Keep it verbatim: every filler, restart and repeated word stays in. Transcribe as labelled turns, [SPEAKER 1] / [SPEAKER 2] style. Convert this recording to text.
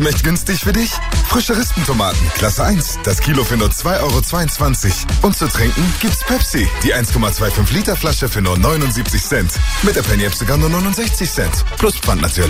[SPEAKER 1] Schmeckt günstig für dich? Frische Rispentomaten, Klasse eins, das Kilo für nur zwei Euro zweiundzwanzig. Und zu trinken gibt's Pepsi, die eins Komma fünfundzwanzig Liter Flasche für nur neunundsiebzig Cent. Mit der Penny App sogar nur neunundsechzig Cent. Plus Pfand natürlich.